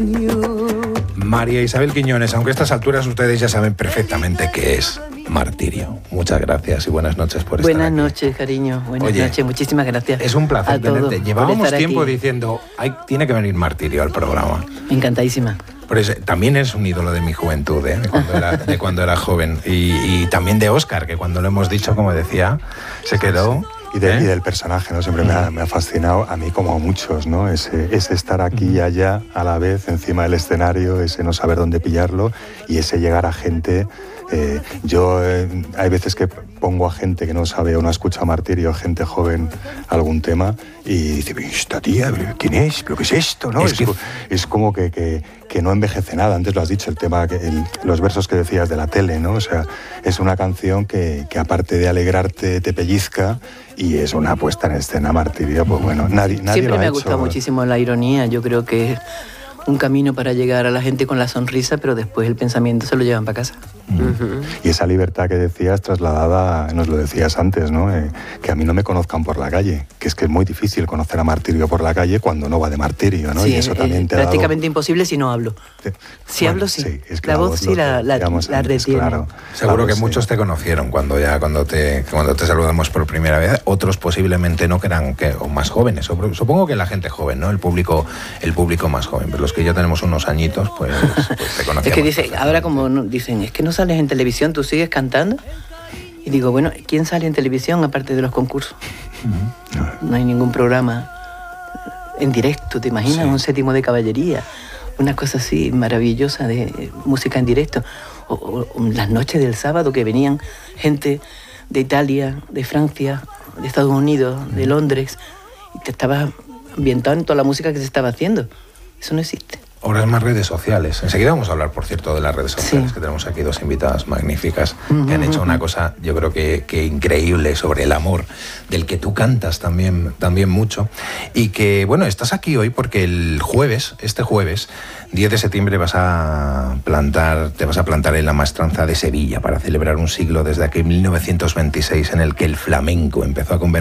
María Isabel Quiñones, aunque a estas alturas ustedes ya saben perfectamente qué es martirio. Muchas gracias y buenas noches por estar aquí. Buenas noches, cariño. Buenas noches, muchísimas gracias. Es un placer tenerte. Llevábamos tiempo aquí diciendo, tiene que venir Martirio al programa. Encantadísima. Por eso, también es un ídolo de mi juventud, de cuando era joven. Y también de Óscar, que cuando lo hemos dicho, como decía, se quedó... Y del personaje, ¿no? Siempre me ha fascinado, a mí como a muchos, ¿no? Ese estar aquí y allá a la vez, encima del escenario, ese no saber dónde pillarlo y ese llegar a gente... hay veces que pongo a gente que no sabe o no escucha Martirio, gente joven, algún tema, y dice, esta tía, ¿quién es? ¿Pero qué es esto? ¿No? Es como que no envejece nada. Antes lo has dicho, el tema, los versos que decías de la tele, ¿no? O sea, es una canción que aparte de alegrarte, te pellizca, y es una puesta en escena, Martirio, pues bueno, nadie siempre lo ha me ha hecho. gustado muchísimo la ironía. Yo creo que es un camino para llegar a la gente con la sonrisa, pero después el pensamiento se lo llevan para casa. Y esa libertad que decías trasladada, nos lo decías antes, ¿no? Que a mí no me conozcan por la calle, que es muy difícil conocer a Martirio por la calle cuando no va de Martirio, ¿no? Sí, y eso también te ha prácticamente imposible si no hablo. Si hablo, sí. Es que la voz sí la retiene. Claro. Seguro que muchos te conocieron cuando te saludamos por primera vez. Otros posiblemente no, que eran o más jóvenes. Supongo que la gente joven, ¿no? El público más joven. Pero los que ya tenemos unos añitos, pues te conocemos. Es que dice, ahora como dicen, es que no sales en televisión, ¿tú sigues cantando? Y digo, bueno, ¿quién sale en televisión aparte de los concursos? No hay ningún programa en directo, ¿te imaginas? Sí. Un séptimo de caballería, una cosa así maravillosa de música en directo. O las noches del sábado que venían gente de Italia, de Francia, de Estados Unidos, de Londres, y te estabas ambientado en toda la música que se estaba haciendo. Eso no existe. Ahora es más redes sociales. Enseguida vamos a hablar, por cierto, de las redes sociales, que tenemos aquí dos invitadas magníficas que han hecho una cosa, yo creo que increíble sobre el amor, del que tú cantas también mucho. Y que, bueno, estás aquí hoy porque este jueves, 10 de septiembre, te vas a plantar en la Maestranza de Sevilla para celebrar un siglo desde aquel 1926 en el que el flamenco empezó a convertirse